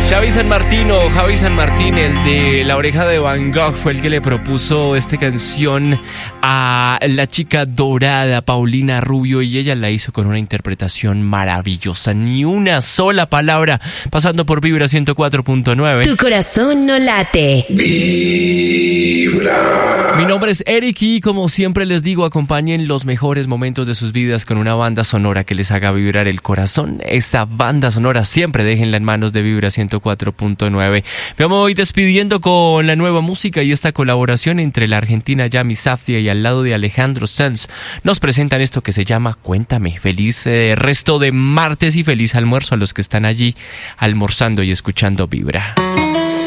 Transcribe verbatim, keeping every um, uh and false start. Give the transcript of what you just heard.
Xavi San Martino, Javi San Martín, el de La Oreja de Van Gogh, fue el que le propuso esta canción a la chica dorada Paulina Rubio y ella la hizo con una interpretación maravillosa. Ni una sola palabra, pasando por Vibra ciento cuatro punto nueve. Tu corazón no late. Vibra. Mi nombre es Eric y como siempre les digo, acompañen los mejores momentos de sus vidas con una banda sonora que les haga vibrar el corazón. Esa banda sonora siempre déjenla en manos de Vibra ciento cuatro punto nueve. Me voy despidiendo con la nueva música y esta colaboración entre la argentina Yami Safdie y al lado de Alejandro Sanz nos presentan esto que se llama Cuéntame. Feliz eh, resto de martes y feliz almuerzo a los que están allí almorzando y escuchando Vibra.